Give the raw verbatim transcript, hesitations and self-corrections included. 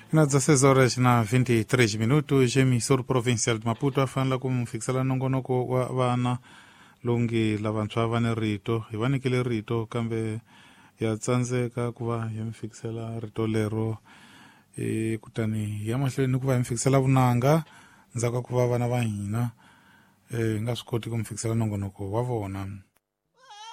Na dezesseis horas na vinte e três minutos, emissor provincial de Maputo afanla kumfikisela nongonoko wa vana lungi lavantshwa vane rito hi vanikile rito kambe ya tsandzeka ku va hi mfikisela rito lero e kutani ya mahlweni ku va hi mfikisela vunanga ndzhaku ku va vana va hina e nga swi koti ku mfikisela nongonoko wa vona.